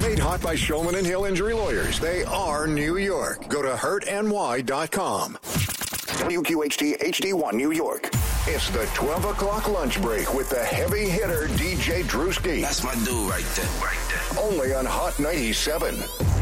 Made hot by Shulman and Hill Injury Lawyers. They are New York. Go to hurtny.com. WQHT HD1 New York. It's the 12 o'clock lunch break with the heavy hitter DJ Drewski. That's my dude right there. Only on Hot 97.